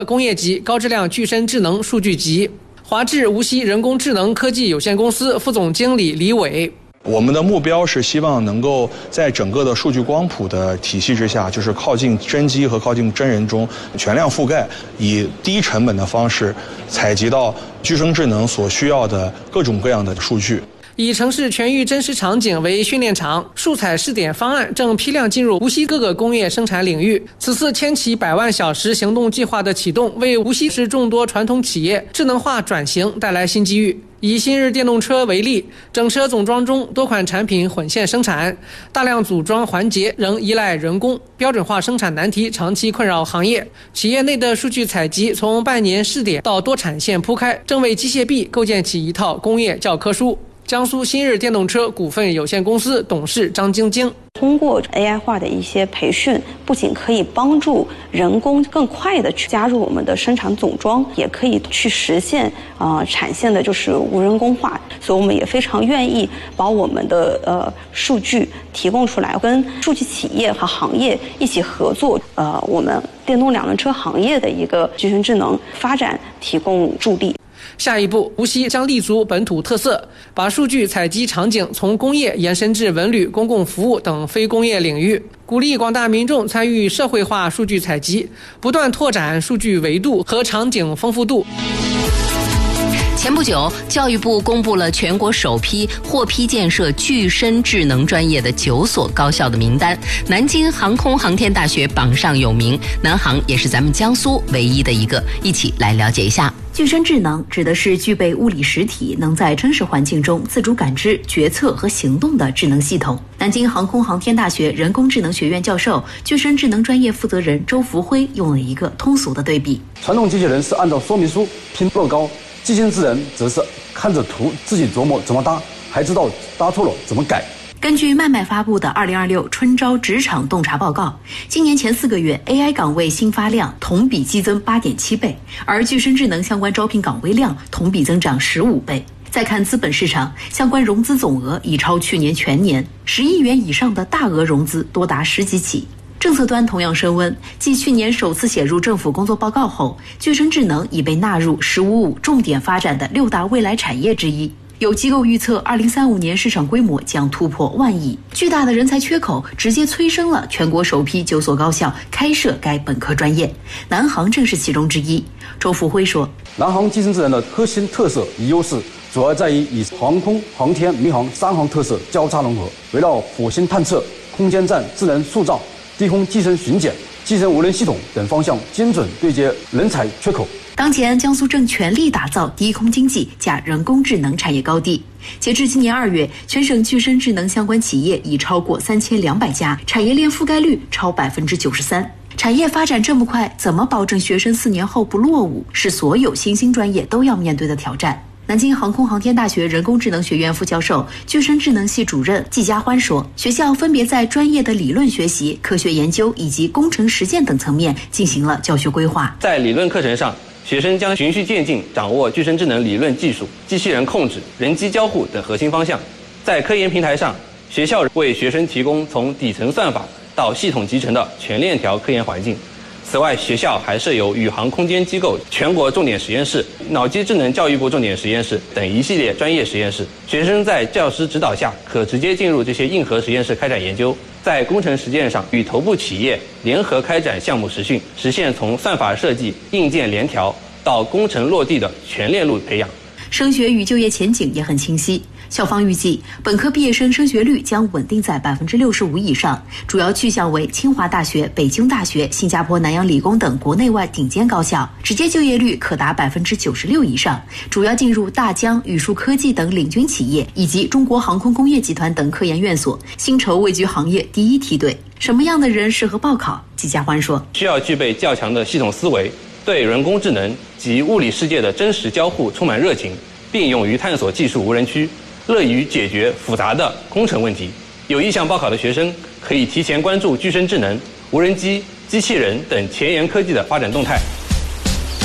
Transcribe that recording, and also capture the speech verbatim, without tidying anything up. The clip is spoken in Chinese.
工业级高质量具身智能数据集。华智无锡人工智能科技有限公司副总经理李伟。 我们的目标是希望能够在整个的数据光谱的体系之下，就是靠近真机和靠近真人中全量覆盖，以低成本的方式采集到具身智能所需要的各种各样的数据。 以城市全域真实场景为训练场，数采试点方案正批量进入无锡各个工业生产领域。此次千企百万小时行动计划的启动，为无锡市众多传统企业智能化转型带来新机遇。以新日电动车为例，整车总装中多款产品混线生产，大量组装环节仍依赖人工，标准化生产难题长期困扰行业。企业内的数据采集从半年试点到多产线铺开，正为机械臂构建起一套工业教科书。江苏新日电动车股份有限公司董事张晶晶。 通过 A I 化的一些培训，不仅可以帮助人工更快的去加入我们的生产总装，也可以去实现呃产线的就是无人工化。所以我们也非常愿意把我们的呃数据提供出来，跟数据企业和行业一起合作，呃我们电动两轮车行业的一个具身智能发展提供助力。 下一步，无锡将立足本土特色，把数据采集场景从工业延伸至文旅、公共服务等非工业领域，鼓励广大民众参与社会化数据采集，不断拓展数据维度和场景丰富度。 前不久，教育部公布了全国首批获批建设具身智能专业的九所高校的名单，南京航空航天大学榜上有名，南航也是咱们江苏唯一的一个。一起来了解一下。 具身智能指的是具备物理实体，能在真实环境中自主感知、决策和行动的智能系统。南京航空航天大学人工智能学院教授、具身智能专业负责人周福辉用了一个通俗的对比： 传统机器人是按照说明书拼乐高，机器人智能则是看着图自己琢磨怎么搭，还知道搭错了怎么改。 根据麦麦发布的二零二六春招职场洞察报告，今年前四个月 A I 岗位新发量同比激增 八点七倍，而具身智能相关招聘岗位量同比增长十五倍。再看资本市场，相关融资总额已超去年全年，十亿元以上的大额融资多达十几起。政策端同样升温，继去年首次写入政府工作报告后，具身智能已被纳入“十五五”重点发展的六大未来产业之一。有机构预测，二零三五年市场规模将突破万亿。巨大的人才缺口直接催生了全国首批九所高校开设该本科专业，南航正是其中之一。周福辉说， 南航具身智能的核心特色与优势主要在于以航空、航天、民航三航特色交叉融合，围绕火星探测、空间站智能塑造、低空机身巡检、机身无人系统等方向精准对接人才缺口。 当前，江苏正全力打造低空经济加人工智能产业高地。截至今年二月，全省具身智能相关企业已超过三千两百家，产业链覆盖率超百分之九十三。产业发展这么快，怎么保证学生四年后不落伍，是所有新兴专业都要面对的挑战。南京航空航天大学人工智能学院副教授、具身智能系主任季家欢说，学校分别在专业的理论学习、科学研究以及工程实践等层面进行了教学规划。 在理论课程上，学生将循序渐进掌握具身智能理论技术、机器人控制、人机交互等核心方向。在科研平台上，学校为学生提供从底层算法到系统集成的全链条科研环境。此外，学校还设有宇航空间机构全国重点实验室、脑机智能教育部重点实验室等一系列专业实验室。学生在教师指导下，可直接进入这些硬核实验室开展研究。在工程实践上，与头部企业联合开展项目实训，实现从算法设计、硬件联调到工程落地的全链路培养。 升学与就业前景也很清晰。校方预计，本科毕业生升学率将稳定在百分之六十五以上，主要去向为清华大学、北京大学、新加坡南洋理工等国内外顶尖高校，直接就业率可达百分之九十六以上，主要进入大疆、宇树科技等领军企业，以及中国航空工业集团等科研院所，薪酬位居行业第一梯队。什么样的人适合报考？季家欢说， 需要具备较强的系统思维，对人工智能及物理世界的真实交互充满热情，并勇于探索技术无人区，乐于解决复杂的工程问题。有意向报考的学生可以提前关注具身智能、无人机、机器人等前沿科技的发展动态。